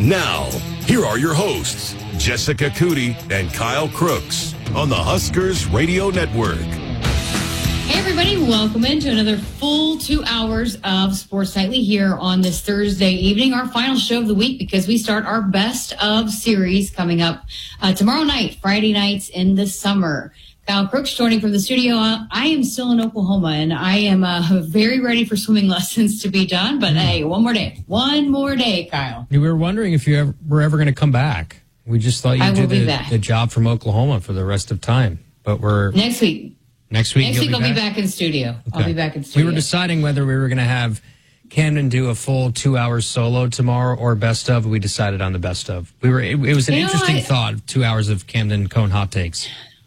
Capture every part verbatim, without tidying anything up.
Now, here are your hosts, Jessica Cootie and Kyle Crooks on the Huskers Radio Network. Hey, everybody. Welcome into another full two hours of Sports Nightly here on this Thursday evening, our final show of the week, because we start our best of series coming up uh, tomorrow night, Friday nights in the summer. Kyle Crooks joining from the studio. Uh, I am still in Oklahoma, and I am uh, very ready for swimming lessons to be done. But, hey, one more day. One more day, Kyle. We were wondering if you ever, were ever going to come back. We just thought you'd do the, the job from Oklahoma for the rest of time. But we're... Next week. Next week, Next week be I'll back? be back in studio. Okay. I'll be back in studio. We were deciding whether we were going to have Camden do a full two hours solo tomorrow or best of. We decided on the best of. We were. It, it was an you interesting know, I, thought, two hours of Camden Cone hot takes.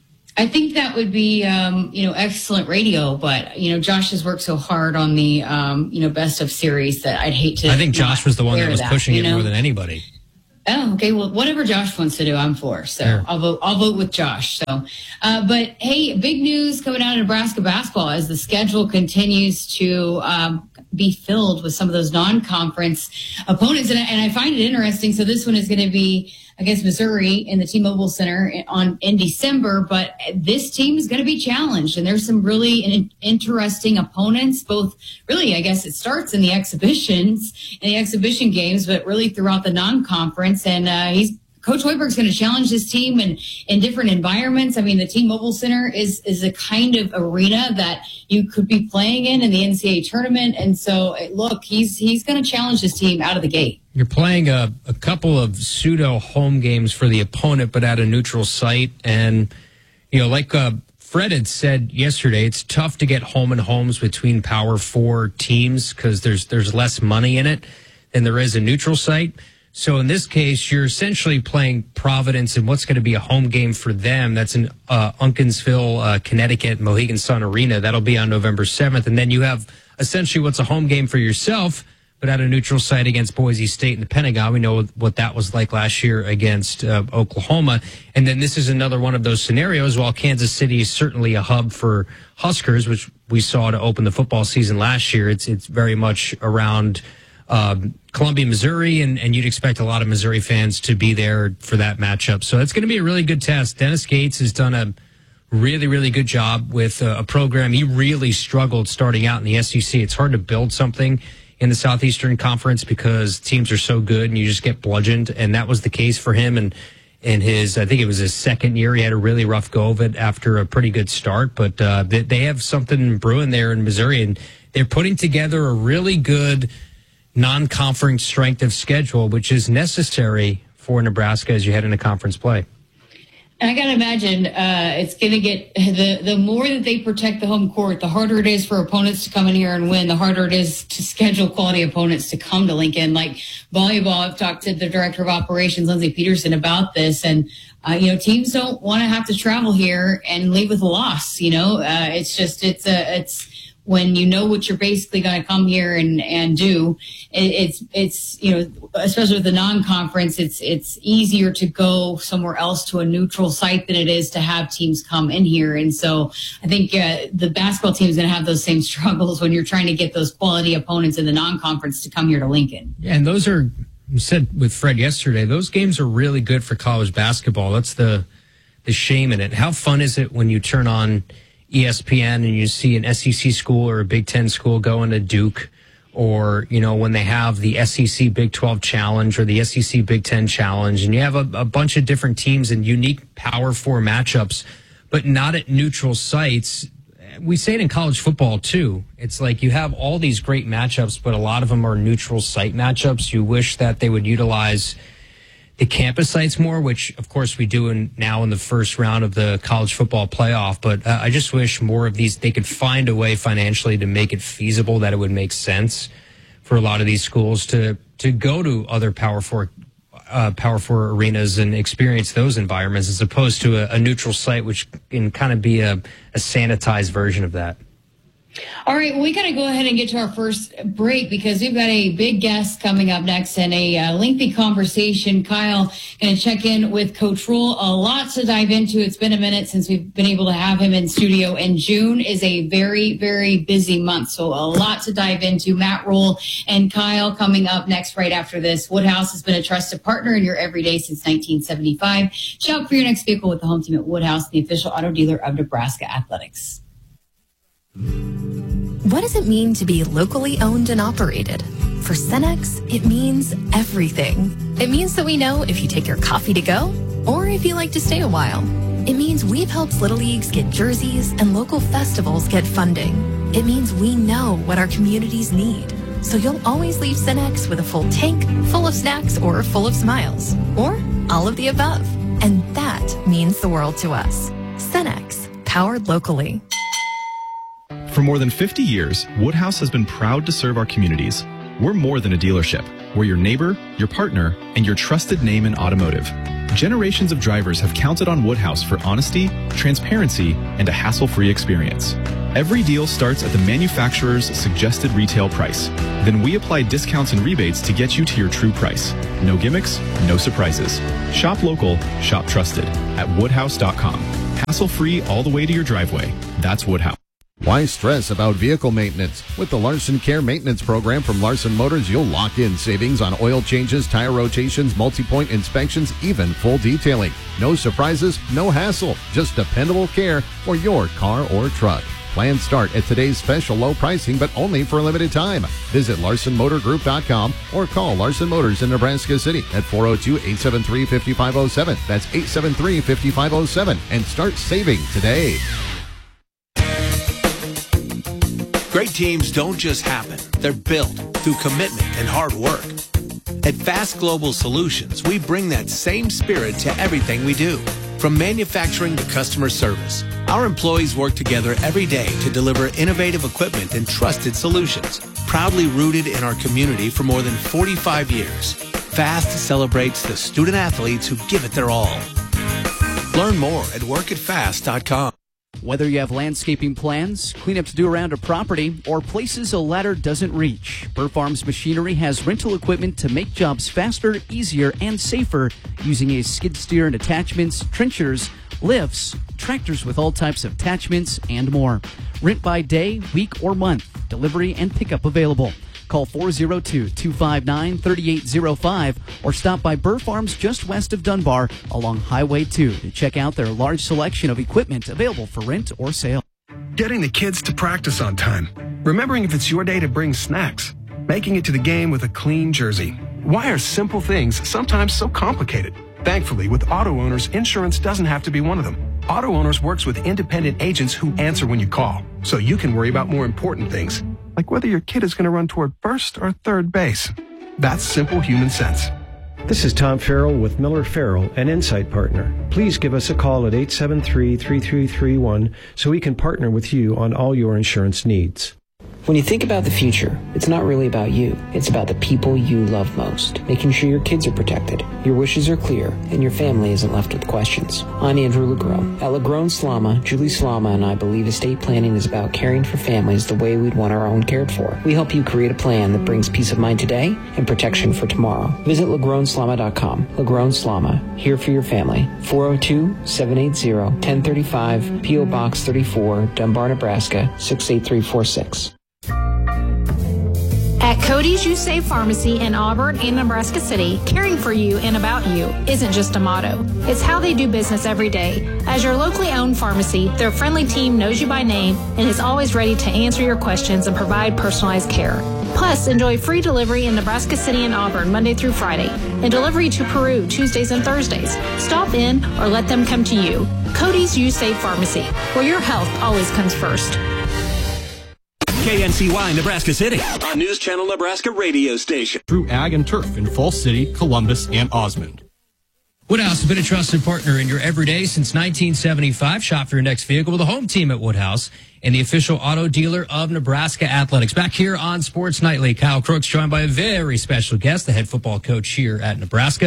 I think that would be, um, you know, excellent radio. But, you know, Josh has worked so hard on the, um, you know, best of series that I'd hate to. I think Josh was the one that was that, pushing you it know? more than anybody. Oh, okay. Well, whatever Josh wants to do, I'm for. So Sure. I'll vote. I'll vote with Josh. So, uh, but hey, big news coming out of Nebraska basketball as the schedule continues to um, be filled with some of those non-conference opponents, and I, and I find it interesting. So this one is going to be against Missouri in the T-Mobile Center on in December, but this team is going to be challenged, and there's some really in, interesting opponents. Both, really, I guess it starts in the exhibitions, in the exhibition games, but really throughout the non-conference. And uh, he's Coach Hoiberg's going to challenge his team in, in different environments. I mean, the T-Mobile Center is is a kind of arena that you could be playing in in the N C double A tournament. And so, look, he's he's going to challenge his team out of the gate. You're playing a, a couple of pseudo home games for the opponent, but at a neutral site. And, you know, like uh, Fred had said yesterday, it's tough to get home and homes between Power Four teams because there's there's less money in it than there is a neutral site. So in this case, you're essentially playing Providence in what's going to be a home game for them. That's in uh, Uncasville, uh, Connecticut, Mohegan Sun Arena. That'll be on November seventh. And then you have essentially what's a home game for yourself, but at a neutral site against Boise State in the Pentagon. We know what that was like last year against uh, Oklahoma. And then this is another one of those scenarios. While Kansas City is certainly a hub for Huskers, which we saw to open the football season last year, it's it's very much around um, Columbia, Missouri, and, and you'd expect a lot of Missouri fans to be there for that matchup. So it's going to be a really good test. Dennis Gates has done a really, really good job with a, a program. He really struggled starting out in the S E C. It's hard to build something in the Southeastern Conference because teams are so good and you just get bludgeoned. And that was the case for him. And in his, I think it was his second year, he had a really rough go of it after a pretty good start. But uh, they, they have something brewing there in Missouri, and they're putting together a really good non-conference strength of schedule, which is necessary for Nebraska as you head into conference play. And I got to imagine uh, it's going to get the the more that they protect the home court, the harder it is for opponents to come in here and win, the harder it is to schedule quality opponents to come to Lincoln. Like volleyball, I've talked to the director of operations, Lindsay Peterson, about this. And, uh, you know, teams don't want to have to travel here and leave with a loss. You know, uh, it's just it's a it's. When you know what you're basically going to come here and, and do, it, it's, it's, you know, especially with the non-conference, it's, it's easier to go somewhere else to a neutral site than it is to have teams come in here. And so I think uh, the basketball team is going to have those same struggles when you're trying to get those quality opponents in the non-conference to come here to Lincoln. Yeah, and those are, you said with Fred yesterday, those games are really good for college basketball. That's the, the shame in it. How fun is it when you turn on E S P N and you see an S E C school or a Big Ten school going to Duke, or, you know, when they have the S E C Big twelve Challenge or the S E C Big Ten Challenge, and you have a, a bunch of different teams and unique Power Four matchups, but not at neutral sites. We say it in college football, too. It's like you have all these great matchups, but a lot of them are neutral site matchups. You wish that they would utilize the campus sites more, which, of course, we do in, now in the first round of the college football playoff. But uh, I just wish more of these, they could find a way financially to make it feasible, that it would make sense for a lot of these schools to to go to other Power Four, uh, Power Four arenas and experience those environments, as opposed to a, a neutral site, which can kind of be a, a sanitized version of that. All right, well, we got to go ahead and get to our first break because we've got a big guest coming up next and a uh, lengthy conversation. Kyle going to check in with Coach Rule. A lot to dive into. It's been a minute since we've been able to have him in studio, and June is a very, very busy month, so a lot to dive into. Matt Rule and Kyle coming up next right after this. Woodhouse has been a trusted partner in your everyday since nineteen seventy-five. Shop for your next vehicle with the home team at Woodhouse, the official auto dealer of Nebraska Athletics. What does it mean to be locally owned and operated? For Cenex, it means everything. It means that we know if you take your coffee to go or if you like to stay a while. It means we've helped Little Leagues get jerseys and local festivals get funding. It means we know what our communities need. So you'll always leave Cenex with a full tank, full of snacks, or full of smiles. Or all of the above. And that means the world to us. Cenex, powered locally. For more than fifty years, Woodhouse has been proud to serve our communities. We're more than a dealership. We're your neighbor, your partner, and your trusted name in automotive. Generations of drivers have counted on Woodhouse for honesty, transparency, and a hassle-free experience. Every deal starts at the manufacturer's suggested retail price. Then we apply discounts and rebates to get you to your true price. No gimmicks, no surprises. Shop local, shop trusted at woodhouse dot com. Hassle-free all the way to your driveway. That's Woodhouse. Why stress about vehicle maintenance? With the Larson Care Maintenance Program from Larson Motors, you'll lock in savings on oil changes, tire rotations, multi-point inspections, even full detailing. No surprises, no hassle, just dependable care for your car or truck. Plans start at today's special low pricing, but only for a limited time. Visit larson motor group dot com or call Larson Motors in Nebraska City at four oh two, eight seven three, five five oh seven. That's eight seven three, five five oh seven and start saving today. Great teams don't just happen. They're built through commitment and hard work. At Fast Global Solutions, we bring that same spirit to everything we do. From manufacturing to customer service, our employees work together every day to deliver innovative equipment and trusted solutions. Proudly rooted in our community for more than forty-five years, Fast celebrates the student athletes who give it their all. Learn more at work at fast dot com. Whether you have landscaping plans, cleanup to do around a property, or places a ladder doesn't reach, Burr Farms Machinery has rental equipment to make jobs faster, easier, and safer using a skid steer and attachments, trenchers, lifts, tractors with all types of attachments, and more. Rent by day, week, or month. Delivery and pickup available. Call four oh two, two five nine, three eight oh five or stop by Burr Farms just west of Dunbar along Highway two to check out their large selection of equipment available for rent or sale. Getting the kids to practice on time. Remembering if it's your day to bring snacks. Making it to the game with a clean jersey. Why are simple things sometimes so complicated? Thankfully, with Auto Owners, insurance doesn't have to be one of them. Auto Owners works with independent agents who answer when you call, so you can worry about more important things, like whether your kid is going to run toward first or third base. That's simple human sense. This is Tom Farrell with Miller Farrell, an Insight partner. Please give us a call at eight seven three, three three three one so we can partner with you on all your insurance needs. When you think about the future, it's not really about you. It's about the people you love most. Making sure your kids are protected, your wishes are clear, and your family isn't left with questions. I'm Andrew Legrone. At Legrone Slama, Julie Slama and I believe estate planning is about caring for families the way we'd want our own cared for. We help you create a plan that brings peace of mind today and protection for tomorrow. Visit legrone slama dot com. Legrone Slama, here for your family. four oh two, seven eight zero, one oh three five, P O Box thirty-four, Dunbar, Nebraska, six eight three four six. At Cody's You Save Pharmacy in Auburn and Nebraska City, caring for you and about you isn't just a motto. It's how they do business every day. As your locally owned pharmacy, their friendly team knows you by name and is always ready to answer your questions and provide personalized care. Plus, enjoy free delivery in Nebraska City and Auburn Monday through Friday and delivery to Peru Tuesdays and Thursdays. Stop in or let them come to you. Cody's You Save Pharmacy, where your health always comes first. K N C Y Nebraska City, a News Channel Nebraska radio station. Through Ag and Turf in Falls City, Columbus, and Osmond. Woodhouse has been a trusted partner in your everyday since nineteen seventy-five. Shop for your next vehicle with a home team at Woodhouse and the official auto dealer of Nebraska Athletics. Back here on Sports Nightly, Kyle Crooks joined by a very special guest, the head football coach here at Nebraska,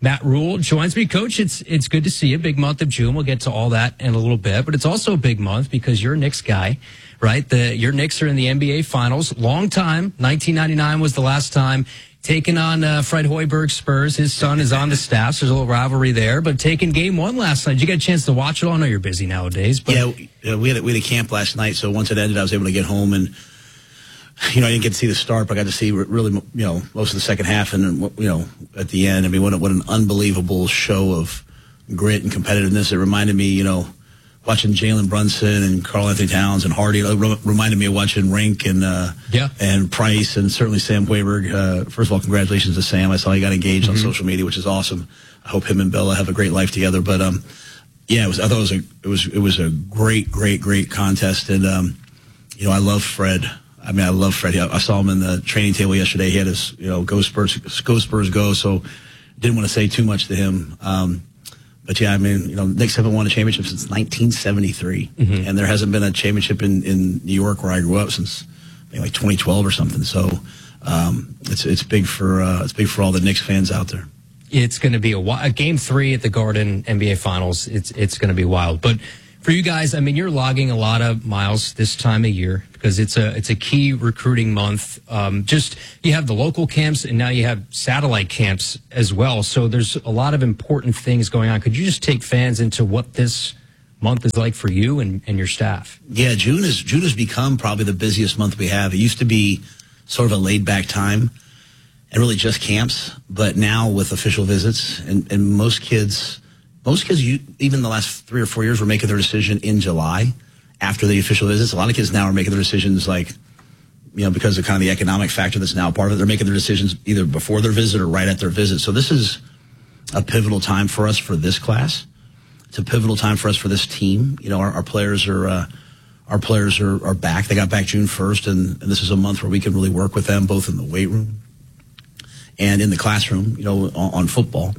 Matt Rule joins me. Coach, it's it's good to see you. Big month of June. We'll get to all that in a little bit, but it's also a big month because you're a Knicks guy, right? The your Knicks are in the N B A Finals. Long time. nineteen ninety-nine was the last time. Taking on uh, Fred Hoiberg's Spurs. His son is on the staff, so there's a little rivalry there. But taking game one last night. Did you get a chance to watch it all? I know you're busy nowadays. But yeah, we, we, had a, we had a camp last night, so once it ended, I was able to get home and, you know, I didn't get to see the start, but I got to see really, you know, most of the second half and, you know, at the end. I mean, what, what an unbelievable show of grit and competitiveness. It reminded me, you know, watching Jalen Brunson and Karl Anthony Towns and Hardy. It re- reminded me of watching Rink and uh, yeah. and Price and certainly Sam Hoiberg. Uh, first of all, congratulations to Sam. I saw he got engaged mm-hmm. on social media, which is awesome. I hope him and Bella have a great life together. But um, yeah, it was. I thought it was a it was it was a great, great, great contest. And um, you know, I love Fred. I mean, I love Fred. I saw him in the training table yesterday. He had his, you know, go Spurs, go Spurs, go. So didn't want to say too much to him. Um, But, yeah, I mean, you know, Knicks haven't won a championship since nineteen seventy-three. Mm-hmm. And there hasn't been a championship in, in New York where I grew up since I think like twenty twelve or something. So um, it's it's big for uh, it's big for all the Knicks fans out there. It's going to be a, a game three at the Garden N B A Finals. It's it's going to be wild. But for you guys, I mean, you're logging a lot of miles this time of year because it's a it's a key recruiting month. Um, just you have the local camps and now you have satellite camps as well. So there's a lot of important things going on. Could you just take fans into what this month is like for you and, and your staff? Yeah, June is June has become probably the busiest month we have. It used to be sort of a laid back time and really just camps, but now with official visits and, and most kids. Most kids, you, even the last three or four years, were making their decision in July after the official visits. A lot of kids now are making their decisions like, you know, because of kind of the economic factor that's now part of it. They're making their decisions either before their visit or right at their visit. So this is a pivotal time for us for this class. It's a pivotal time for us for this team. You know, our, our players are uh, our players are, are back. They got back June first, and, and this is a month where we can really work with them both in the weight room and in the classroom. You know, on, on football.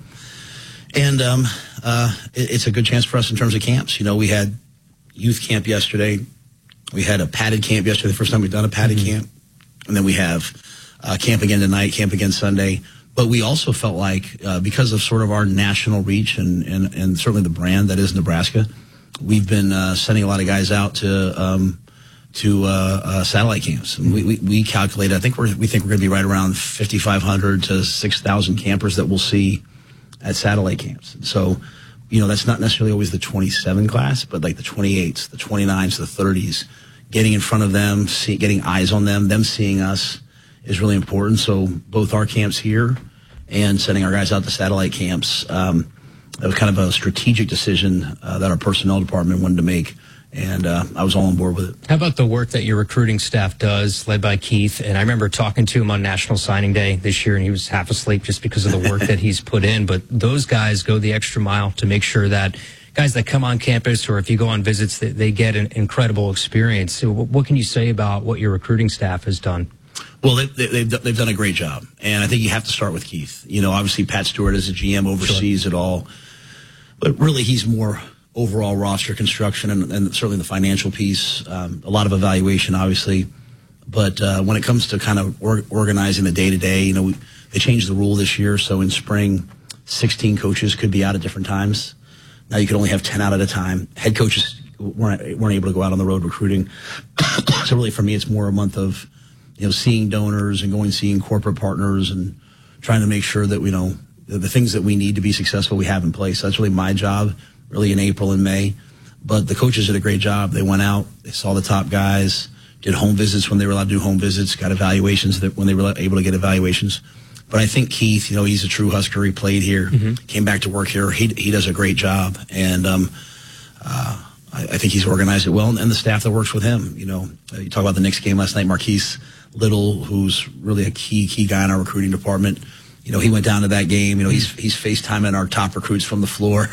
And um, uh, it, it's a good chance for us in terms of camps. You know, we had youth camp yesterday. We had a padded camp yesterday, the first time we've done a padded mm-hmm. camp. And then we have uh, camp again tonight, camp again Sunday. But we also felt like uh, because of sort of our national reach and, and, and certainly the brand that is Nebraska, we've been uh, sending a lot of guys out to um, to uh, uh, satellite camps. And we, we, we calculated, I think we're, we think we're going to be right around fifty-five hundred to six thousand campers that we'll see at satellite camps. So, you know, that's not necessarily always the twenty-seven class, but like the twenty-eights, the twenty-nines, the thirties, getting in front of them, see, getting eyes on them, them seeing us is really important. So both our camps here and sending our guys out to satellite camps, um, that was kind of a strategic decision uh, that our personnel department wanted to make. And uh, I was all on board with it. How about the work that your recruiting staff does, led by Keith? And I remember talking to him on National Signing Day this year, and he was half asleep just because of the work that he's put in. But those guys go the extra mile to make sure that guys that come on campus or if you go on visits, they, they get an incredible experience. So what can you say about what your recruiting staff has done? Well, they, they, they've, they've done a great job. And I think you have to start with Keith. You know, obviously Pat Stewart as a G M oversees sure. it all. But really he's more overall roster construction and, and certainly the financial piece, um, a lot of evaluation, obviously. But uh, when it comes to kind of or, organizing the day-to-day, you know, we, they changed the rule this year. So in spring, sixteen coaches could be out at different times. Now you could only have ten out at a time. Head coaches weren't, weren't able to go out on the road recruiting. So really for me, it's more a month of, you know, seeing donors and going seeing corporate partners and trying to make sure that, you know, the, the things that we need to be successful we have in place. So that's really my job. Really in April and May. But the coaches did a great job. They went out, they saw the top guys, did home visits when they were allowed to do home visits, got evaluations that when they were able to get evaluations. But I think Keith, you know, he's a true Husker. He played here, mm-hmm. came back to work here. He he does a great job. And um, uh, I, I think he's organized it well. And, and the staff that works with him, you know, uh, you talk about the Knicks game last night, Marquise Little, who's really a key, key guy in our recruiting department. You know, he went down to that game. You know, he's he's FaceTiming our top recruits from the floor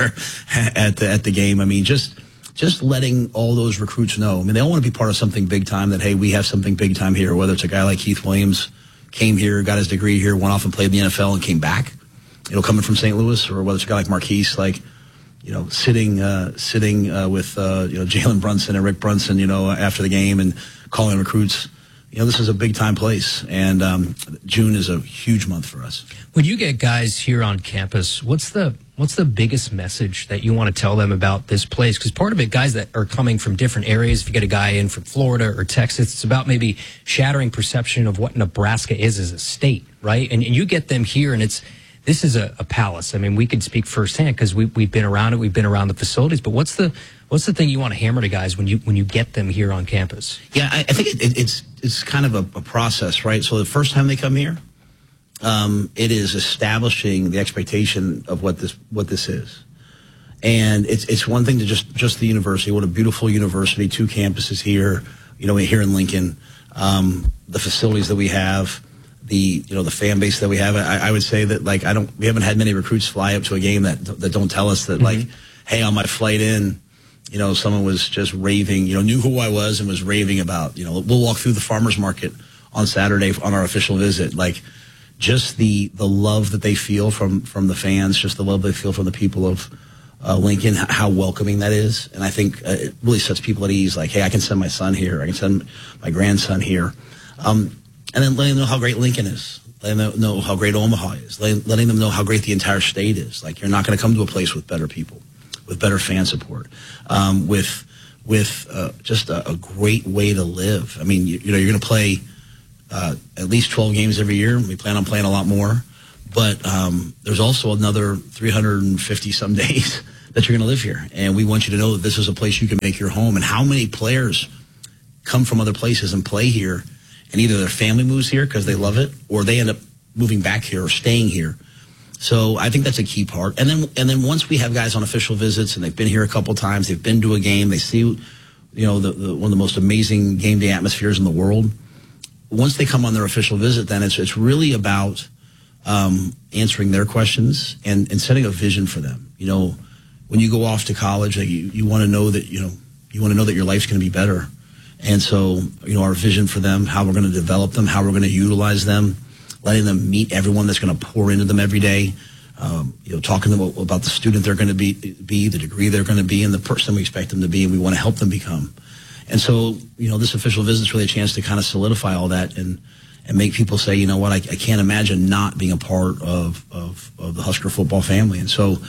at the at the game. I mean, just just letting all those recruits know. I mean, they all want to be part of something big time. That hey, we have something big time here. Whether it's a guy like Keith Williams came here, got his degree here, went off and played in the N F L and came back. You know, coming from Saint Louis, or whether it's a guy like Marquise, like you know, sitting uh, sitting uh, with uh, you know Jalen Brunson and Rick Brunson, you know, after the game and calling recruits. you know, this is a big time place, and um, June is a huge month for us. When you get guys here on campus, what's the what's the biggest message that you want to tell them about this place? Because part of it, guys that are coming from different areas, if you get a guy in from Florida or Texas, it's about maybe shattering perception of what Nebraska is as a state, right? And, and you get them here, and it's this is a, a palace. I mean, we can speak firsthand because we, we've been around it, we've been around the facilities. But what's the what's the thing you want to hammer to guys when you when you get them here on campus? Yeah, I, I think it, it, it's it's kind of a, a process, right? So the first time they come here, um, it is establishing the expectation of what this what this is, and it's it's one thing to just just the university. What a beautiful university! Two campuses here, you know, here in Lincoln, um, the facilities that we have. The you know the fan base that we have, I, I would say that like I don't we haven't had many recruits fly up to a game that that don't tell us that mm-hmm. like, hey, on my flight in, you know, someone was just raving, you know, knew who I was and was raving about, you know, we'll walk through the farmers market on Saturday on our official visit, like just the the love that they feel from from the fans, just the love they feel from the people of uh, Lincoln, how welcoming that is, and I think uh, it really sets people at ease. Like, hey, I can send my son here, I can send my grandson here. Um, And then letting them know how great Lincoln is, letting them know how great Omaha is, letting, letting them know how great the entire state is. Like, you're not going to come to a place with better people, with better fan support, um, with with uh, just a, a great way to live. I mean, you, you know, you're going to play uh, at least twelve games every year. We plan on playing a lot more. But um, there's also another three hundred fifty some days that you're going to live here. And we want you to know that this is a place you can make your home. And how many players come from other places and play here, and either their family moves here because they love it, or they end up moving back here or staying here. So I think that's a key part. And then and then once we have guys on official visits and they've been here a couple times, they've been to a game, they see, you know, the, the, one of the most amazing game day atmospheres in the world. Once they come on their official visit, then it's it's really about um, answering their questions and, and setting a vision for them. You know, when you go off to college, like you, you want to know that, you know, you want to know that your life's going to be better. And so, you know, our vision for them, how we're going to develop them, how we're going to utilize them, letting them meet everyone that's going to pour into them every day, um, you know, talking to them about the student they're going to be, be, the degree they're going to be, and the person we expect them to be, and we want to help them become. And so, you know, this official visit is really a chance to kind of solidify all that and, and make people say, you know what, I, I can't imagine not being a part of, of, of the Husker football family. And so,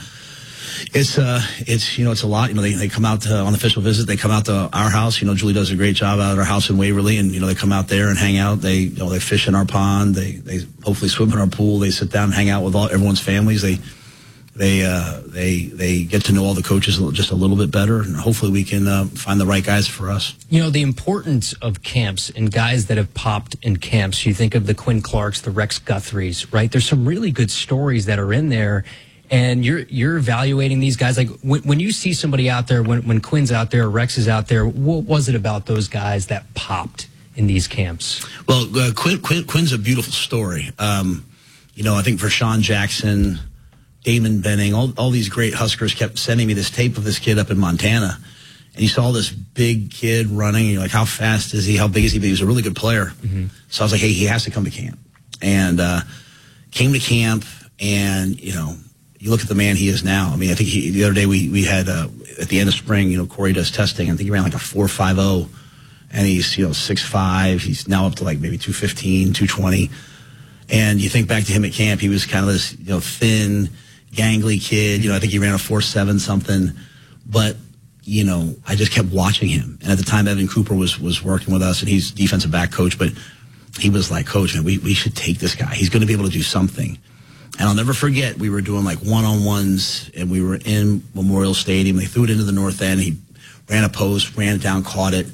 It's uh, it's you know, it's a lot. You know, they they come out to, on official visit. They come out to our house. You know, Julie does a great job out at our house in Waverly, and you know, they come out there and hang out. They you know, they fish in our pond. They they hopefully swim in our pool. They sit down and hang out with all everyone's families. They they uh, they they get to know all the coaches just a little bit better, and hopefully we can uh, find the right guys for us. You know, the importance of camps and guys that have popped in camps. You think of the Quinn Clarks, the Rex Guthries, right? There's some really good stories that are in there. And you're you're evaluating these guys. Like when, when you see somebody out there, when, when Quinn's out there, Rex is out there, what was it about those guys that popped in these camps? Well, uh, Quinn, Quinn, Quinn's a beautiful story. Um, you know, I think for Sean Jackson, Damon Benning, all, all these great Huskers kept sending me this tape of this kid up in Montana. And you saw this big kid running. And you're like, how fast is he? How big is he? But he was a really good player. Mm-hmm. So I was like, hey, he has to come to camp. And uh, came to camp, and, you know, you look at the man he is now. I mean, I think he, the other day we, we had, uh, at the end of spring, you know, Corey does testing. I think he ran like a four five oh, and he's, you know, six five. He's now up to like maybe two fifteen, two twenty. And you think back to him at camp, he was kind of this, you know, thin, gangly kid. You know, I think he ran a four seven something. But, you know, I just kept watching him. And at the time, Evan Cooper was, was working with us, and he's defensive back coach. But he was like, Coach, man, we, we should take this guy. He's going to be able to do something. And I'll never forget, we were doing like one-on-ones, and we were in Memorial Stadium. They threw it into the north end. He ran a post, ran it down, caught it.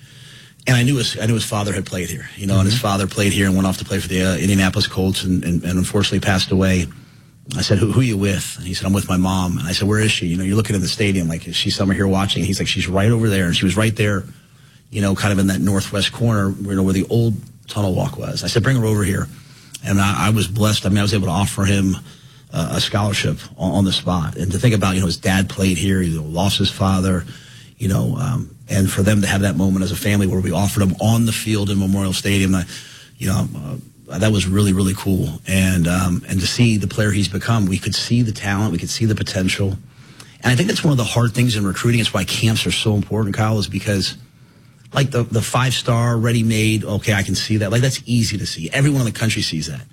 And I knew his, I knew his father had played here, you know, mm-hmm. and his father played here and went off to play for the uh, Indianapolis Colts and, and, and unfortunately passed away. I said, who, who are you with? And he said, I'm with my mom. And I said, where is she? You know, you're looking at the stadium, like, is she somewhere here watching? And he's like, she's right over there. And she was right there, you know, kind of in that northwest corner, you know, where the old tunnel walk was. I said, bring her over here. And I, I was blessed. I mean, I was able to offer him uh, a scholarship on, on the spot. And to think about, you know, his dad played here, he lost his father, you know, um, and for them to have that moment as a family where we offered him on the field in Memorial Stadium, I, you know, uh, that was really, really cool. And um, and to see the player he's become, we could see the talent, we could see the potential. And I think that's one of the hard things in recruiting. It's why camps are so important, Kyle, is because like the, the five-star, ready-made, okay, I can see that. Like, that's easy to see. Everyone in the country sees that.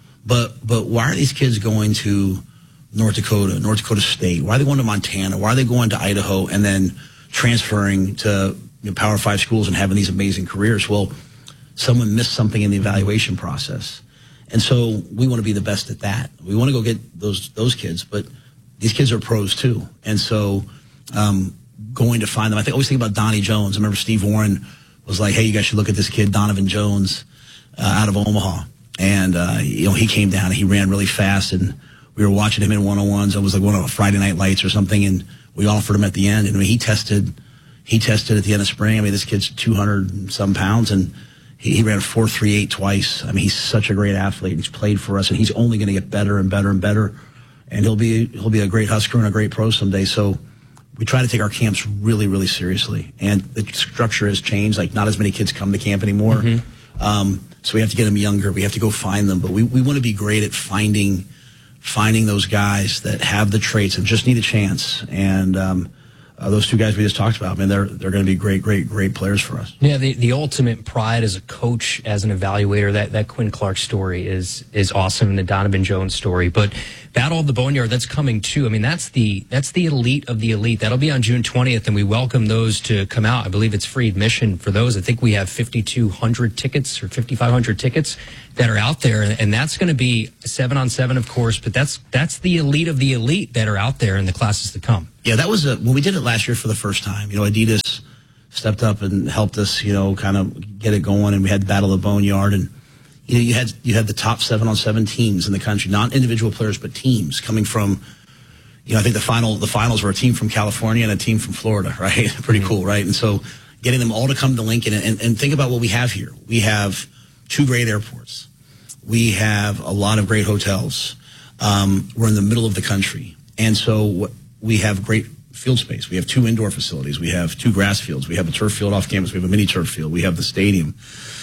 But but why are these kids going to North Dakota, North Dakota State? Why are they going to Montana? Why are they going to Idaho and then transferring to you know, Power Five schools and having these amazing careers? Well, someone missed something in the evaluation process. And so we want to be the best at that. We want to go get those those kids, but these kids are pros too. And so um, going to find them, I think, always think about Donnie Jones. I remember Steve Warren was like, hey, you guys should look at this kid, Donovan Jones, uh, out of Omaha. And, uh, you know, he came down and he ran really fast, and we were watching him in one-on-ones. It was like one of the Friday Night Lights or something, and we offered him at the end. And I mean, he tested, he tested at the end of spring. I mean, this kid's two hundred and some pounds, and he, he ran a four three eight twice. I mean, he's such a great athlete. He's played for us, and he's only going to get better and better and better. And he'll be, he'll be a great Husker and a great pro someday. So we try to take our camps really, really seriously. And the structure has changed. Like, not as many kids come to camp anymore. Mm-hmm. Um, so we have to get them younger. We have to go find them. But we, we want to be great at finding finding those guys that have the traits and just need a chance. And um, uh, those two guys we just talked about, man, they're they're going to be great, great, great players for us. Yeah, the, the ultimate pride as a coach, as an evaluator, that, that Quinn Clark story is is awesome, and the Donovan Jones story. But Battle of the Boneyard, that's coming too. I mean, that's the that's the elite of the elite. That'll be on June twentieth, and we welcome those to come out. I believe it's free admission for those. I think we have fifty-two hundred tickets or fifty-five hundred tickets that are out there, and that's going to be seven on seven, of course. But that's that's the elite of the elite that are out there in the classes to come. Yeah, that was a, when we did it last year for the first time. You know, Adidas stepped up and helped us, you know, kind of get it going, and we had Battle of the Boneyard, and you know, you had you had the top seven on seven teams in the country, not individual players, but teams coming from, you know, I think the final the finals were a team from California and a team from Florida, right? Pretty mm-hmm. cool, right? And so getting them all to come to Lincoln and, and, and think about what we have here. We have two great airports. We have a lot of great hotels. Um, we're in the middle of the country. And so we have great field space. We have two indoor facilities. We have two grass fields. We have a turf field off campus. We have a mini turf field. We have the stadium.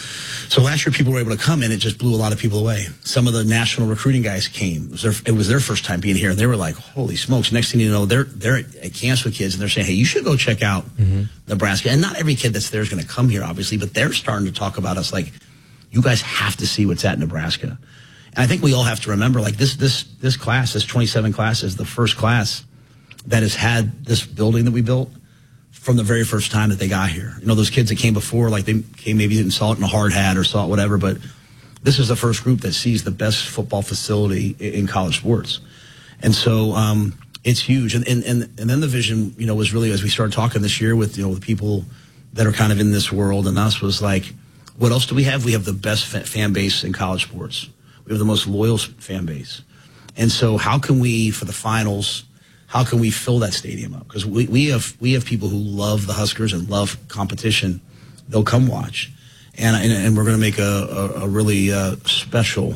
So last year people were able to come in. It just blew a lot of people away. Some of the national recruiting guys came. It was their, it was their first time being here, and they were like, holy smokes. Next thing you know, they're they're at, at camps with kids, and they're saying, hey, you should go check out mm-hmm. Nebraska. And not every kid that's there is going to come here, obviously, but they're starting to talk about us like, you guys have to see what's at Nebraska. And I think we all have to remember, like, this this this class, this twenty-seven class is the first class that has had this building that we built from the very first time that they got here. You know, those kids that came before, like, they came maybe and saw it in a hard hat or saw it whatever, but this is the first group that sees the best football facility in college sports. And so um, it's huge. And, and, and, and then the vision, you know, was really, as we started talking this year with, you know, the people that are kind of in this world and us, was like, what else do we have? We have the best fan base in college sports. We have the most loyal fan base. And so how can we, for the finals, how can we fill that stadium up? Because we, we have we have people who love the Huskers and love competition. They'll come watch. And and, and we're going to make a, a, a really uh, special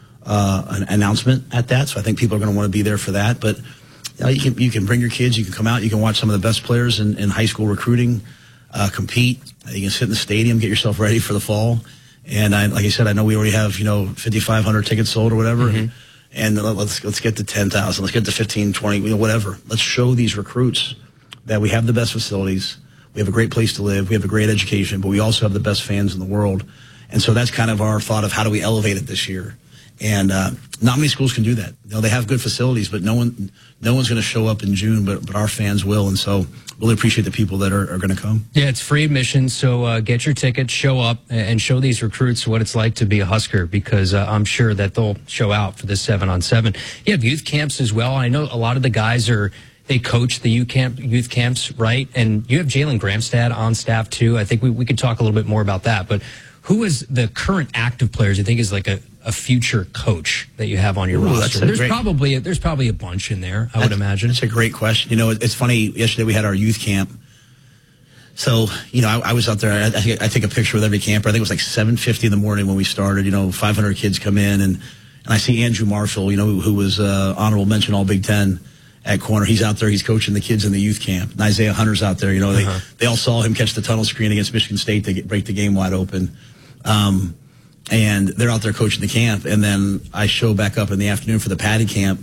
uh, an announcement at that. So I think people are going to want to be there for that. But you know, you can you can bring your kids. You can come out. You can watch some of the best players in, in high school recruiting uh, compete. You can sit in the stadium, get yourself ready for the fall. And I, like I said, I know we already have, you know, fifty-five hundred tickets sold or whatever. Mm-hmm. And, and let's let's get to ten thousand. Let's get to fifteen, twenty, you know, whatever. Let's show these recruits that we have the best facilities. We have a great place to live. We have a great education, but we also have the best fans in the world. And so that's kind of our thought of how do we elevate it this year. And uh, not many schools can do that. You know, they have good facilities, but no one, no one's going to show up in June, but but our fans will. And so really appreciate the people that are, are going to come. Yeah, it's free admission, so uh, get your tickets, show up, and show these recruits what it's like to be a Husker, because uh, I'm sure that they'll show out for this seven on seven. You have youth camps as well. I know a lot of the guys are, they coach the youth camp, youth camps, right? And you have Jalen Gramstad on staff too. I think we, we could talk a little bit more about that, but who is the current active players you think is like a, a future coach that you have on your Ooh, roster? There's great, probably a, there's probably a bunch in there, I would imagine. That's a great question. You know, it's funny. Yesterday we had our youth camp. So, you know, I, I was out there. I, I, I take a picture with every camper. I think it was like seven fifty in the morning when we started. You know, five hundred kids come in, and, and I see Andrew Marshall, you know, who, who was uh, honorable mention All Big Ten at corner. He's out there. He's coaching the kids in the youth camp. And Isaiah Hunter's out there. You know, they, uh-huh. they all saw him catch the tunnel screen against Michigan State to get, break the game wide open. Um, and they're out there coaching the camp. And then I show back up in the afternoon for the Patty camp,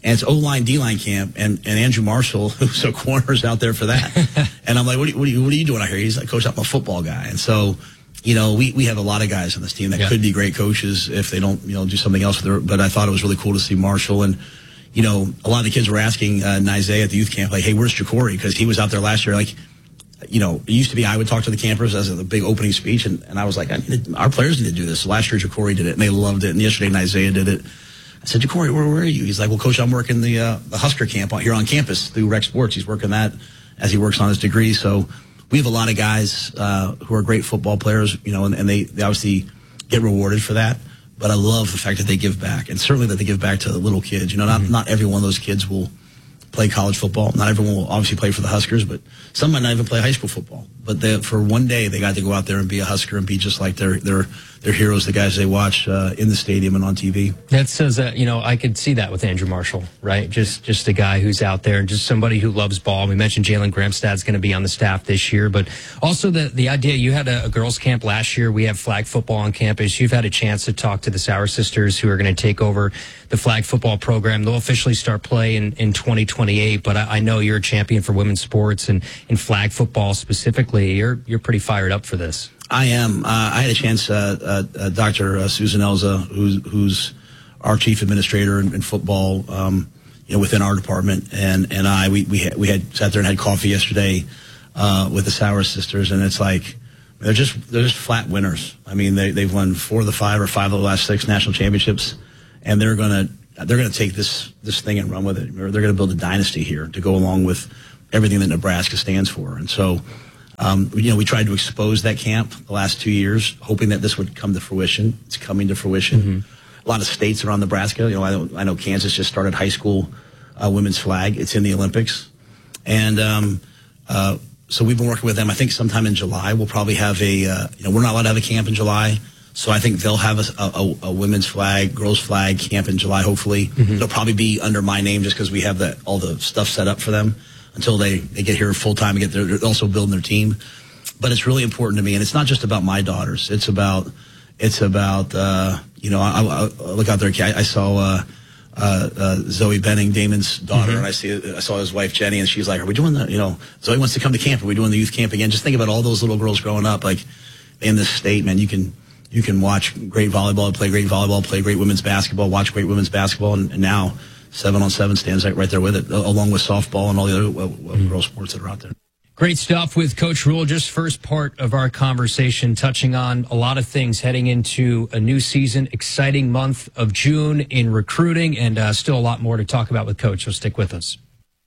And it's O-line, D-line camp, and, and Andrew Marshall, who's a corner, is out there for that. And I'm like, what are, you, what, are you, what are you doing out here? He's like, Coach, I'm a football guy. And so, you know, we, we have a lot of guys on this team that yeah. could be great coaches if they don't, you know, do something else with their, but I thought it was really cool to see Marshall. And, you know, a lot of the kids were asking uh, Nizay at the youth camp, like, hey, where's Jacory? Because he was out there last year. Like, you know, it used to be I would talk to the campers as a big opening speech, and, and I was like, I need to, our players need to do this. So last year, Jacory did it, and they loved it. And yesterday, Nizay did it. I said, Jacory, where, where are you? He's like, well, Coach, I'm working the uh, the Husker camp here on campus through Rec Sports. He's working that as he works on his degree. So we have a lot of guys uh, who are great football players, you know, and, and they, they obviously get rewarded for that. But I love the fact that they give back, and certainly that they give back to the little kids. You know, not, mm-hmm. not every one of those kids will play college football. Not everyone will obviously play for the Huskers, but some might not even play high school football. But they, for one day, they got to go out there and be a Husker and be just like their their their heroes, the guys they watch uh, in the stadium and on T V. That says that, you know, I could see that with Andrew Marshall, right? Just just a guy who's out there and just somebody who loves ball. We mentioned Jalen Gramstad's going to be on the staff this year, but also the the idea, you had a, a girls' camp last year. We have flag football on campus. You've had a chance to talk to the Sauer sisters who are going to take over the flag football program. They'll officially start play in, in twenty twenty-eight, but I, I know you're a champion for women's sports and in flag football specifically. You're you're pretty fired up for this. I am. Uh, I had a chance, uh, uh, uh, Doctor Uh, Susan Elza, who's, who's our chief administrator in, in football, um, you know, within our department, and, and I, we, we had, we had sat there and had coffee yesterday, uh, with the Sauer sisters, and it's like, they're just, they're just flat winners. I mean, they, they've won four of the five or five of the last six national championships, and they're gonna, they're gonna take this, this thing and run with it. They're gonna build a dynasty here to go along with everything that Nebraska stands for. And so, Um, you know, we tried to expose that camp the last two years, hoping that this would come to fruition. It's coming to fruition. Mm-hmm. A lot of states around Nebraska. You know, I, don't, I know Kansas just started high school uh, women's flag. It's in the Olympics, and um, uh, so we've been working with them. I think sometime in July we'll probably have a. Uh, you know, we're not allowed to have a camp in July, so I think they'll have a, a, a women's flag, girls' flag camp in July. Hopefully, mm-hmm. It'll probably be under my name just because we have the, all the stuff set up for them. Until they, they get here full time and get there, they're also building their team. But it's really important to me, and it's not just about my daughters. It's about, it's about, uh, you know, I, I, I look out there. I, I saw uh, uh, uh, Zoe Benning, Damon's daughter, mm-hmm. and I see, I saw his wife Jenny, and she's like, "Are we doing the, you know, Zoe wants to come to camp. Are we doing the youth camp again?" Just think about all those little girls growing up, like in this state, man. You can, you can watch great volleyball, play great volleyball, play great women's basketball, watch great women's basketball, and, and now. Seven on seven stands right, right there with it, along with softball and all the other well, well, mm. girl sports that are out there. Great stuff with Coach Rhule. Just first part of our conversation, touching on a lot of things heading into a new season, exciting month of June in recruiting, and uh, still a lot more to talk about with Coach, so stick with us.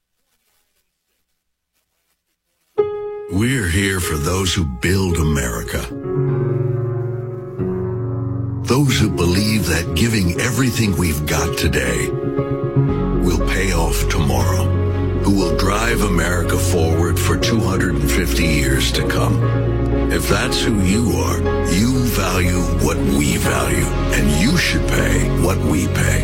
We're here for those who build America. Those who believe that giving everything we've got today will pay off tomorrow, who will drive America forward for two hundred fifty years to come. If that's who you are, you value what we value, and you should pay what we pay.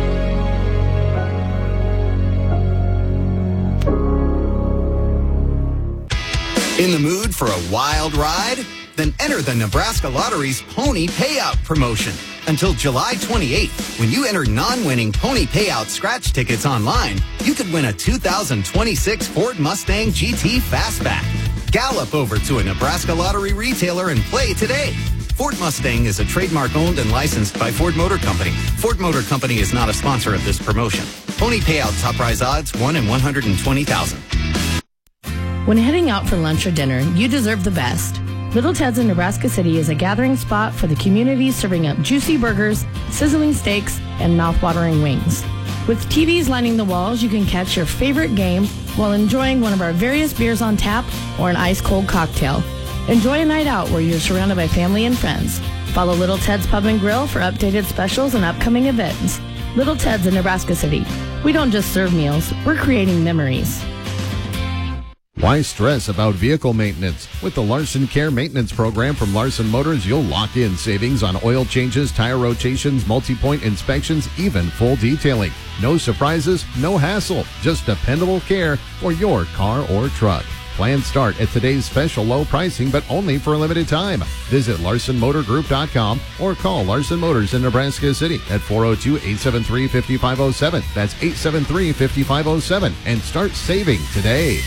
In the mood for a wild ride? Then enter the Nebraska Lottery's Pony Payout promotion. Until July twenty-eighth, when you enter non-winning Pony Payout scratch tickets online, you could win a two thousand twenty-six Ford Mustang G T Fastback. Gallop over to a Nebraska Lottery retailer and play today. Ford Mustang is a trademark owned and licensed by Ford Motor Company. Ford Motor Company is not a sponsor of this promotion. Pony Payout top prize odds, one in one hundred twenty thousand. When heading out for lunch or dinner, you deserve the best. Little Ted's in Nebraska City is a gathering spot for the community, serving up juicy burgers, sizzling steaks, and mouth-watering wings. With T Vs lining the walls, you can catch your favorite game while enjoying one of our various beers on tap or an ice-cold cocktail. Enjoy a night out where you're surrounded by family and friends. Follow Little Ted's Pub and Grill for updated specials and upcoming events. Little Ted's in Nebraska City. We don't just serve meals, we're creating memories. Why stress about vehicle maintenance? With the Larson Care Maintenance Program from Larson Motors, you'll lock in savings on oil changes, tire rotations, multi-point inspections, even full detailing. No surprises, no hassle, just dependable care for your car or truck. Plans start at today's special low pricing, but only for a limited time. Visit Larson Motor Group dot com or call Larson Motors in Nebraska City at four oh two, eight seven three, five five oh seven. That's eight seven three, five five oh seven. And start saving today.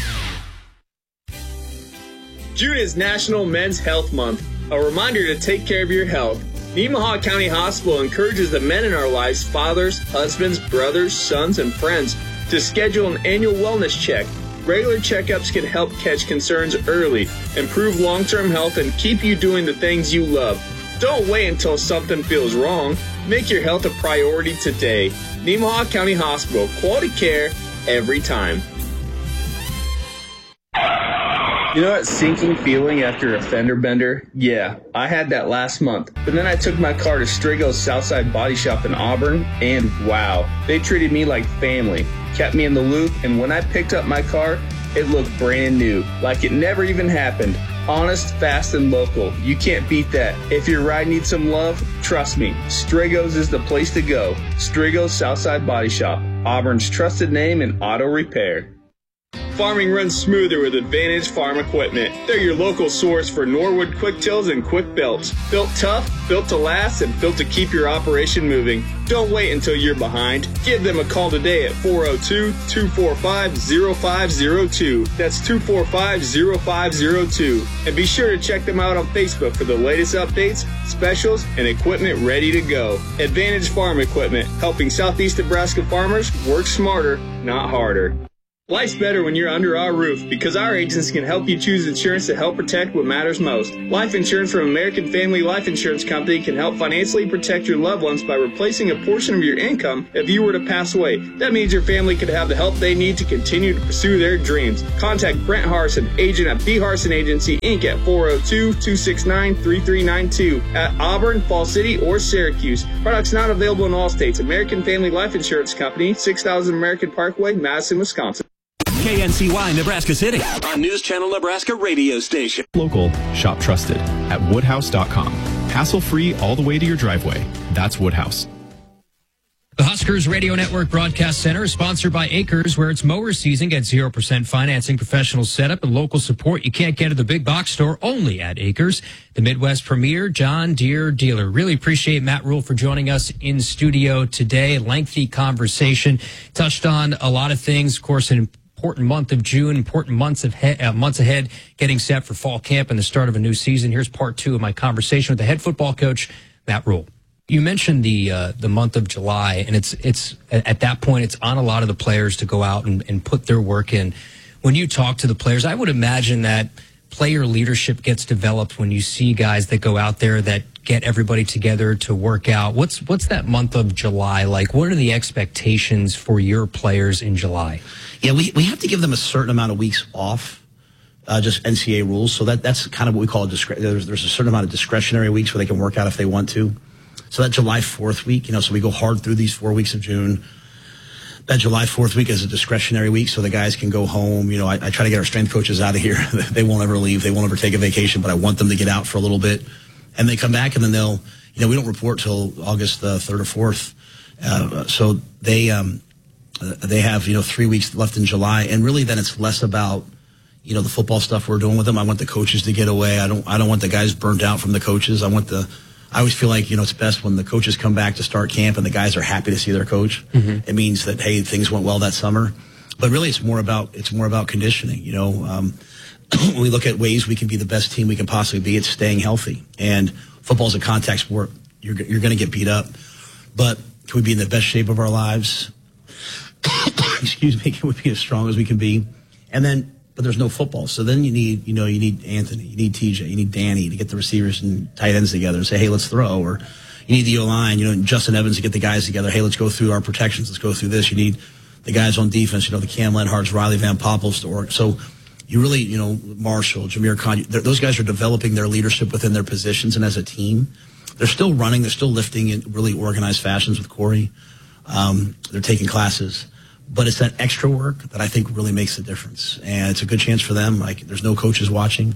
June is National Men's Health Month, a reminder to take care of your health. Nemaha County Hospital encourages the men in our lives, fathers, husbands, brothers, sons, and friends, to schedule an annual wellness check. Regular checkups can help catch concerns early, improve long-term health, and keep you doing the things you love. Don't wait until something feels wrong. Make your health a priority today. Nemaha County Hospital, quality care every time. You know that sinking feeling after a fender bender? Yeah, I had that last month. But then I took my car to Strigo's Southside Body Shop in Auburn, and wow, they treated me like family, kept me in the loop, and when I picked up my car, it looked brand new, like it never even happened. Honest, fast, and local. You can't beat that. If your ride needs some love, trust me, Strigo's is the place to go. Strigo's Southside Body Shop, Auburn's trusted name in auto repair. Farming runs smoother with Advantage Farm Equipment. They're your local source for Norwood quick tills and quick belts. Built tough, built to last, and built to keep your operation moving. Don't wait until you're behind. Give them a call today at four oh two, two four five, oh five oh two. That's two four five, oh five oh two. And be sure to check them out on Facebook for the latest updates, specials, and equipment ready to go. Advantage Farm Equipment, helping Southeast Nebraska farmers work smarter, not harder. Life's better when you're under our roof because our agents can help you choose insurance to help protect what matters most. Life insurance from American Family Life Insurance Company can help financially protect your loved ones by replacing a portion of your income if you were to pass away. That means your family could have the help they need to continue to pursue their dreams. Contact Brent Harson, agent at B. Harson Agency, Incorporated at four oh two, two six nine, three three nine two at Auburn, Fall City, or Syracuse. Products not available in all states. American Family Life Insurance Company, six thousand American Parkway, Madison, Wisconsin. K N C Y Nebraska City on News Channel Nebraska radio station. Local, shop trusted at woodhouse dot com. Hassle-free all the way to your driveway. That's Woodhouse. The Huskers Radio Network Broadcast Center is sponsored by Acres, where it's mower season. Get zero percent financing, professional setup, and local support you can't get at the big box store, only at Acres, the Midwest premier John Deere dealer. Really appreciate Matt Rule for joining us in studio today. Lengthy conversation. Touched on a lot of things, of course, in important month of June, important months of he- uh, months ahead, getting set for fall camp and the start of a new season. Here's part two of my conversation with the head football coach, Matt Rule. You mentioned the uh, the month of July, and it's it's at that point it's on a lot of the players to go out and, and put their work in. When you talk to the players, I would imagine that player leadership gets developed when you see guys that go out there that get everybody together to work out. What's what's that month of July like? What are the expectations for your players in July? Yeah, we, we have to give them a certain amount of weeks off, uh, just N C A A rules. So that that's kind of what we call a discre- there's, there's a certain amount of discretionary weeks where they can work out if they want to. So that July fourth week, you know, so we go hard through these four weeks of June. That July fourth week is a discretionary week, so the guys can go home. You know, I, I try to get our strength coaches out of here. They won't ever leave. They won't ever take a vacation, but I want them to get out for a little bit. And they come back, and then they'll, you know, we don't report till August the third or fourth. Uh, so they, um, they have, you know, three weeks left in July. And really then it's less about, you know, the football stuff we're doing with them. I want the coaches to get away. I don't, I don't want the guys burnt out from the coaches. I want the, I always feel like, you know, it's best when the coaches come back to start camp and the guys are happy to see their coach. Mm-hmm. It means that, hey, things went well that summer. But really it's more about, it's more about conditioning, you know. Um, when we look at ways we can be the best team we can possibly be, it's staying healthy. And football's a contact sport. You're, you're going to get beat up. But can we be in the best shape of our lives? Excuse me, can we be as strong as we can be? And then, but there's no football. So then you need, you know, you need Anthony, you need T J, you need Danny to get the receivers and tight ends together and say, hey, let's throw. Or you need the O-line, you know, and Justin Evans to get the guys together. Hey, let's go through our protections. Let's go through this. You need the guys on defense, you know, the Cam Lenharts, Riley Van Poppels to work. So you really, you know, Marshall, Jameer Khan, those guys are developing their leadership within their positions and as a team. They're still running. They're still lifting in really organized fashions with Corey. Um, they're taking classes. But it's that extra work that I think really makes a difference. And it's a good chance for them. Like, there's no coaches watching.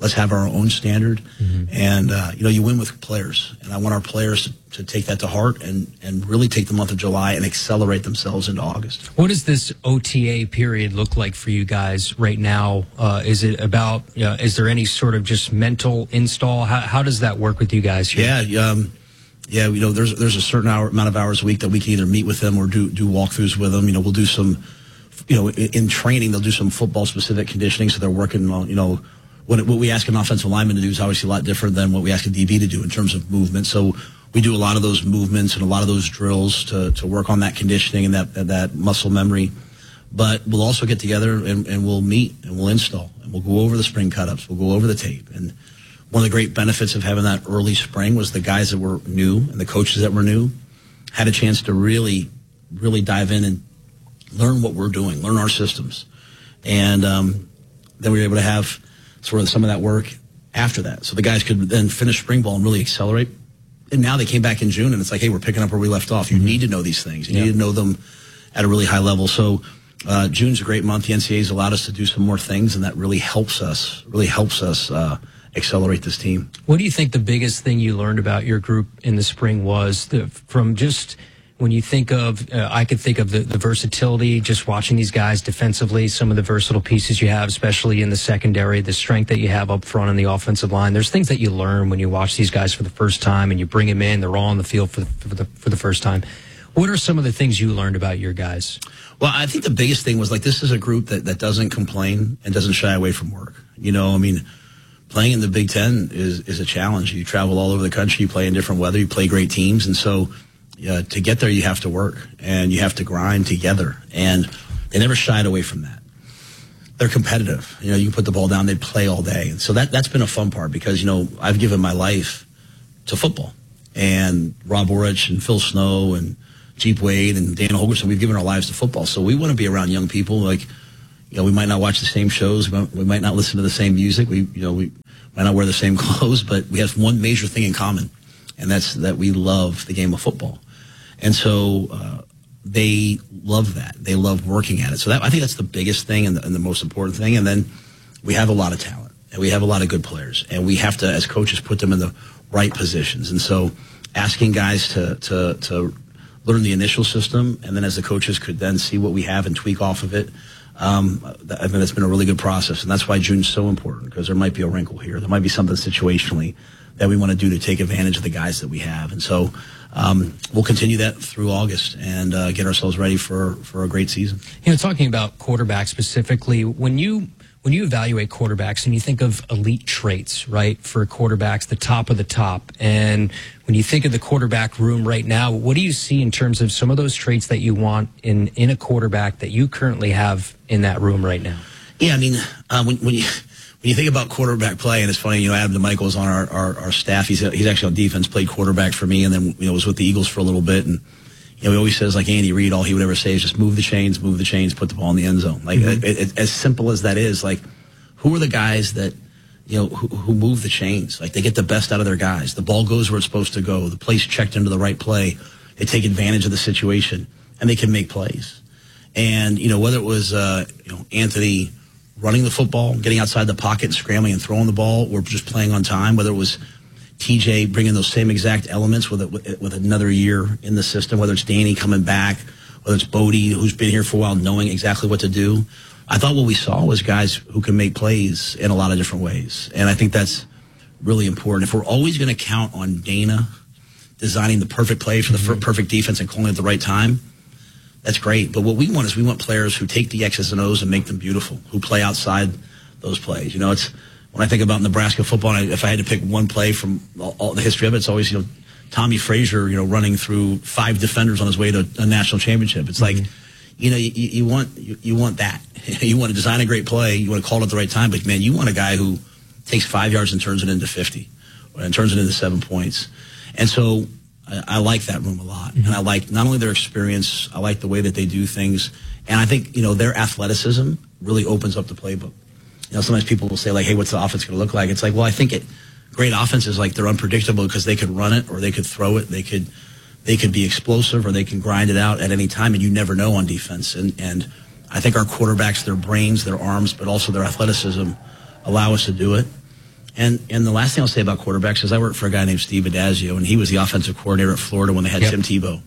Let's have our own standard. Mm-hmm. And, uh, you know, you win with players. And I want our players to, to take that to heart and, and really take the month of July and accelerate themselves into August. What does this O T A period look like for you guys right now? Uh, is it about, you know, is there any sort of just mental install? How, how does that work with you guys here? Yeah, um, yeah, you know, there's there's a certain hour, amount of hours a week that we can either meet with them or do, do walkthroughs with them. You know, we'll do some, you know, in, in training, they'll do some football-specific conditioning, so they're working on, you know, What, what we ask an offensive lineman to do is obviously a lot different than what we ask a D B to do in terms of movement. So we do a lot of those movements and a lot of those drills to, to work on that conditioning and that that muscle memory. But we'll also get together and, and we'll meet and we'll install and we'll go over the spring cut-ups. We'll go over the tape. And one of the great benefits of having that early spring was the guys that were new and the coaches that were new had a chance to really, really dive in and learn what we're doing, learn our systems. And um, then we were able to have sort of some of that work after that. So the guys could then finish spring ball and really accelerate. And now they came back in June, and it's like, hey, we're picking up where we left off. You mm-hmm. need to know these things. You yeah. need to know them at a really high level. So uh, June's a great month. The N C double A has allowed us to do some more things, and that really helps us, really helps us uh, accelerate this team. What do you think the biggest thing you learned about your group in the spring was the, from just – when you think of, uh, I could think of the, the versatility, just watching these guys defensively, some of the versatile pieces you have, especially in the secondary, the strength that you have up front on the offensive line. There's things that you learn when you watch these guys for the first time and you bring them in, they're all on the field for the, for the, for the first time. What are some of the things you learned about your guys? Well, I think the biggest thing was, like, this is a group that, that doesn't complain and doesn't shy away from work. You know, I mean, playing in the Big Ten is, is a challenge. You travel all over the country, you play in different weather, you play great teams, and so Uh, to get there, you have to work and you have to grind together. And they never shied away from that. They're competitive. You know, you can put the ball down, they play all day. And so that, that's been a fun part because, you know, I've given my life to football. And Rob Orich and Phil Snow and Jeep Wade and Dan Holgerson, we've given our lives to football. So we want to be around young people. Like, you know, we might not watch the same shows. We might, we might not listen to the same music. We, you know, we might not wear the same clothes, but we have one major thing in common. And that's that we love the game of football. And so uh, they love that. They love working at it. So that, I think that's the biggest thing and the, and the most important thing. And then we have a lot of talent and we have a lot of good players. And we have to, as coaches, put them in the right positions. And so asking guys to, to, to learn the initial system, and then as the coaches could then see what we have and tweak off of it, um, I think that's been a really good process. And that's why June's so important, because there might be a wrinkle here. There might be something situationally that we want to do to take advantage of the guys that we have. And so Um, we'll continue that through August and uh, get ourselves ready for, for a great season. You know, talking about quarterbacks specifically, when you when you evaluate quarterbacks and you think of elite traits, right, for quarterbacks, the top of the top, and when you think of the quarterback room right now, what do you see in terms of some of those traits that you want in, in a quarterback that you currently have in that room right now? Yeah, I mean, uh, when, when you... When you think about quarterback play, and it's funny, you know, Adam DeMichael is on our, our, our staff. He's he's actually on defense, played quarterback for me, and then, you know, was with the Eagles for a little bit. And, you know, he always says, like Andy Reid, all he would ever say is just move the chains, move the chains, put the ball in the end zone. Like, mm-hmm. it, it, as simple as that is, like, who are the guys that, you know, who, who move the chains? Like, they get the best out of their guys. The ball goes where it's supposed to go. The play's checked into the right play. They take advantage of the situation, and they can make plays. And, you know, whether it was, uh, you know, Anthony running the football, getting outside the pocket and scrambling and throwing the ball, or just playing on time, whether it was T J bringing those same exact elements with, it, with another year in the system, whether it's Danny coming back, whether it's Bodie, who's been here for a while, knowing exactly what to do. I thought what we saw was guys who can make plays in a lot of different ways. And I think that's really important. If we're always going to count on Dana designing the perfect play for the mm-hmm. perfect defense and calling it at the right time, that's great. But what we want is we want players who take the X's and O's and make them beautiful, who play outside those plays. You know, it's when I think about Nebraska football, and I, if I had to pick one play from all, all the history of it, it's always, you know, Tommy Frazier, you know, running through five defenders on his way to a national championship. It's mm-hmm. like, you know, you, you want you, you want that. You want to design a great play. You want to call it at the right time. But, man, you want a guy who takes five yards and turns it into fifty and turns it into seven points. And so I, I like that room a lot. Mm-hmm. And I like not only their experience, I like the way that they do things. And I think, you know, their athleticism really opens up the playbook. You know, sometimes people will say, like, hey, what's the offense going to look like? It's like, well, I think it, great offenses, like, they're unpredictable because they could run it or they could throw it. They could they could be explosive or they can grind it out at any time, and you never know on defense. And, and I think our quarterbacks, their brains, their arms, but also their athleticism allow us to do it. And and the last thing I'll say about quarterbacks is I worked for a guy named Steve Adazio, and he was the offensive coordinator at Florida when they had yep. Tim Tebow.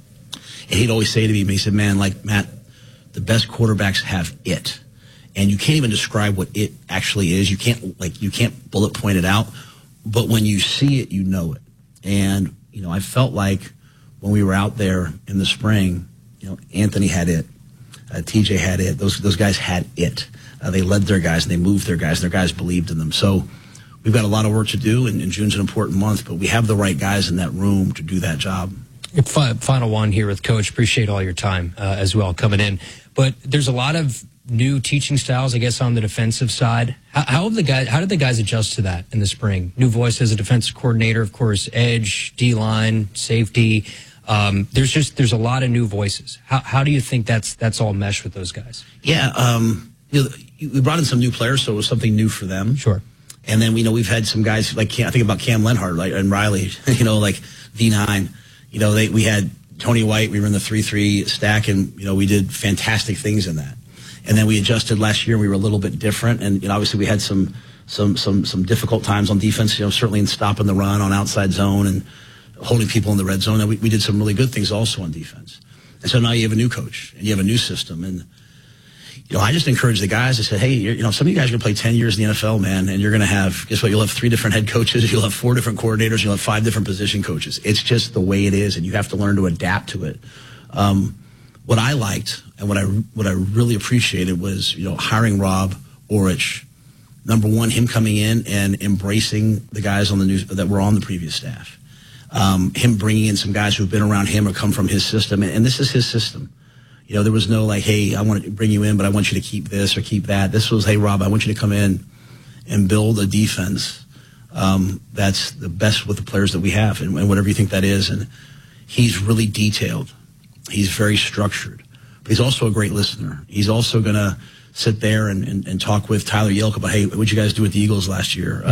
And he'd always say to me, he said, man, like, Matt, the best quarterbacks have it. And you can't even describe what it actually is. You can't, like, you can't bullet point it out. But when you see it, you know it. And, you know, I felt like when we were out there in the spring, you know, Anthony had it. Uh, T J had it. Those those guys had it. Uh, they led their guys, and they moved their guys, and their guys believed in them. So we've got a lot of work to do, and, and June's an important month, but we have the right guys in that room to do that job. Final one here with Coach. Appreciate all your time uh, as well coming in. But there's a lot of new teaching styles, I guess, on the defensive side. How, how have the guys? How did the guys adjust to that in the spring? New voice as a defensive coordinator, of course, edge, D-line, safety. Um, there's just there's a lot of new voices. How how do you think that's that's all meshed with those guys? Yeah, um, you know, we brought in some new players, so it was something new for them. Sure. And then we you know we've had some guys like I think about Cam Lenhart like, and Riley, you know, like V nine. You know, they we had Tony White. We were in the three three stack, and you know we did fantastic things in that. And then we adjusted last year. We were a little bit different, and you know, obviously we had some some some some difficult times on defense. You know, certainly in stopping the run on outside zone and holding people in the red zone. And we, we did some really good things also on defense. And so now you have a new coach and you have a new system. And you know, I just encourage the guys. I said, hey, you're, you know, some of you guys are going to play ten years in the N F L, man, and you're going to have, guess what? You'll have three different head coaches. You'll have four different coordinators. You'll have five different position coaches. It's just the way it is, and you have to learn to adapt to it. Um, what I liked and what I what I really appreciated was, you know, hiring Rob Orich. Number one, him coming in and embracing the guys on the news that were on the previous staff. Um, him bringing in some guys who've been around him or come from his system, and, and this is his system. You know, there was no like, hey, I want to bring you in, but I want you to keep this or keep that. This was, hey, Rob, I want you to come in and build a defense um, that's the best with the players that we have, and, and whatever you think that is. And he's really detailed. He's very structured. But he's also a great listener. He's also going to sit there and, and, and talk with Tyler Yelk about, hey, what'd you guys do with the Eagles last year?